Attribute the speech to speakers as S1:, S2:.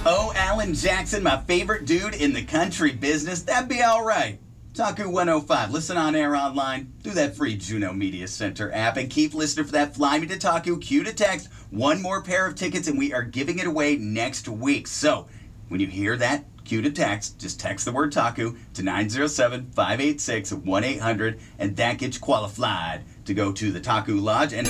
S1: Oh, Alan Jackson, my favorite dude in the country business. That'd be all right. Taku 105. Listen on air online through that free Juno Media Center app. And keep listening for that Fly Me to Taku cue to text. One more pair of tickets, and we are giving it away next week. So when you hear that cue to text, just text the word Taku to 907-586-1800, and that gets you qualified to go to the Taku Lodge. And